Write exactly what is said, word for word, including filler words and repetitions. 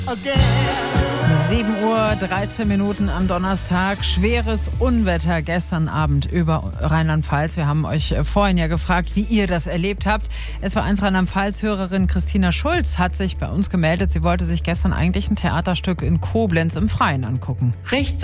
sieben Uhr dreizehn Minuten am Donnerstag. Schweres Unwetter gestern Abend über Rheinland-Pfalz. Wir haben euch vorhin ja gefragt, wie ihr das erlebt habt. S W eins Rheinland-Pfalz-Hörerin Christina Schulz hat sich bei uns gemeldet. Sie wollte sich gestern eigentlich ein Theaterstück in Koblenz im Freien angucken. Rechts